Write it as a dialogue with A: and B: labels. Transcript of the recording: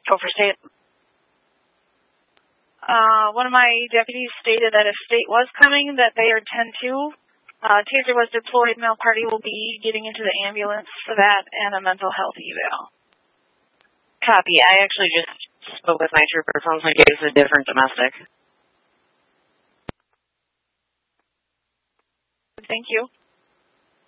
A: Go for state.
B: One of my deputies stated that if state was coming, that they are 10-2. Taser was deployed. Male party will be getting into the ambulance for that and a mental health eval.
A: Copy. I actually just spoke with my trooper. Sounds like it was a different domestic.
B: Thank you.